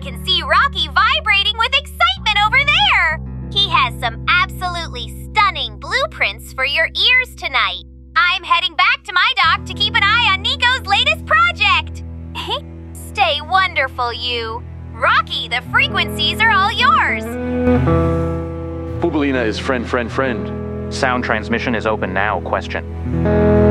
can see Rocky vibrating with excitement over there. He has some absolutely stunning blueprints for your ears tonight. I'm heading back to my dock to keep an eye on Nico's latest project. Stay wonderful, you. Rocky, the frequencies are all yours. Bubelina is friend. Sound transmission is open now, question.